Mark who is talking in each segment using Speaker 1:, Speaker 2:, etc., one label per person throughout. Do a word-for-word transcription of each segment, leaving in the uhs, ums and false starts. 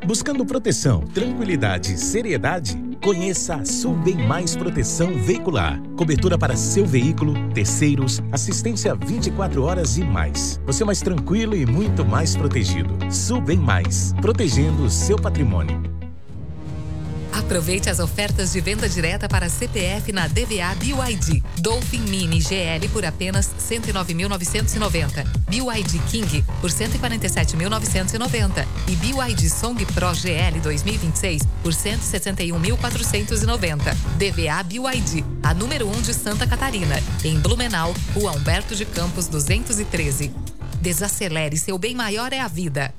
Speaker 1: Buscando proteção, tranquilidade e seriedade? Conheça a Sul Bem Mais Proteção Veicular. Cobertura para seu veículo, terceiros, assistência vinte e quatro horas e mais. Você mais tranquilo e muito mais protegido. Sul Bem Mais, protegendo o seu patrimônio.
Speaker 2: Aproveite as ofertas de venda direta para C P F na D V A B Y D. Dolphin Mini G L por apenas cento e nove mil novecentos e noventa. B Y D King por cento e quarenta e sete mil novecentos e noventa. E B Y D Song Pro G L dois mil e vinte e seis por cento e sessenta e um mil quatrocentos e noventa. D V A B Y D, a número um de Santa Catarina. Em Blumenau, Rua Humberto de Campos duzentos e treze. Desacelere, seu bem maior é a vida.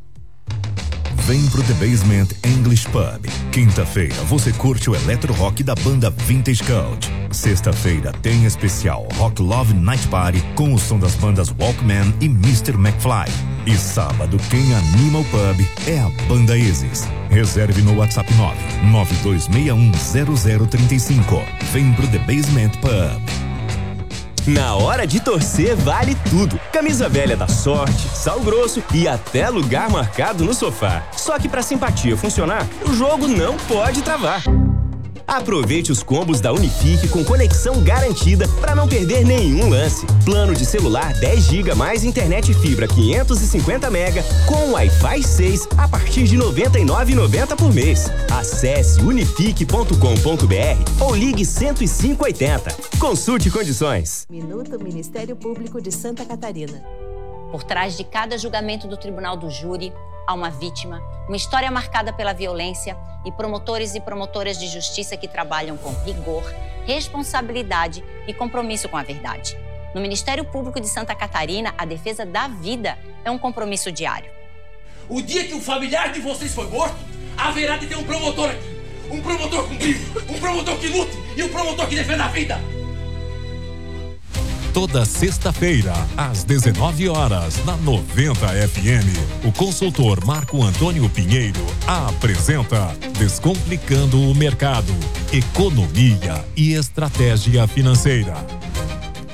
Speaker 3: Vem pro The Basement English Pub. Quinta-feira você curte o eletro rock da banda Vintage Cult. Sexta-feira tem especial Rock Love Night Party com o som das bandas Walkman e mister McFly. E sábado quem anima o pub é a banda Isis. Reserve no WhatsApp nove nove dois seis um zero zero três cinco. Vem pro The Basement Pub.
Speaker 4: Na hora de torcer vale tudo. Camisa velha da Sorte, sal grosso e até lugar marcado no sofá. Só que pra simpatia funcionar, o jogo não pode travar. Aproveite os combos da Unifique com conexão garantida para não perder nenhum lance. Plano de celular dez gigas mais internet fibra quinhentos e cinquenta mega com Wi-Fi seis a partir de noventa e nove reais e noventa centavos por mês. Acesse unifique ponto com ponto br ou ligue cento e cinco oitenta. Consulte condições.
Speaker 5: Minuto Ministério Público de Santa Catarina.
Speaker 6: Por trás de cada julgamento do Tribunal do Júri, há uma vítima, uma história marcada pela violência e promotores e promotoras de justiça que trabalham com rigor, responsabilidade e compromisso com a verdade. No Ministério Público de Santa Catarina, a defesa da vida é um compromisso diário.
Speaker 7: O dia que o familiar de vocês foi morto, haverá de ter um promotor aqui. Um promotor com brilho, um promotor que lute e um promotor que defenda a vida.
Speaker 8: Toda sexta-feira, às dezenove horas, na noventa F M, o consultor Marco Antônio Pinheiro apresenta Descomplicando o Mercado, Economia e Estratégia Financeira.